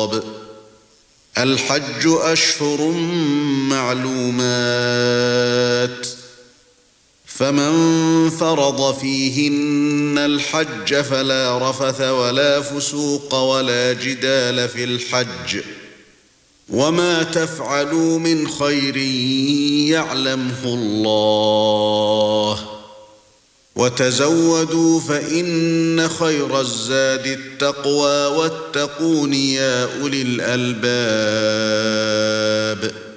الخطاب الحج أشهر معلومات فمن فرض فيهن الحج فلا رفث ولا فسوق ولا جدال في الحج وما تفعلوا من خير يعلمه الله وتزودوا فإن خير الزاد التقوى واتقون يا أولي الألباب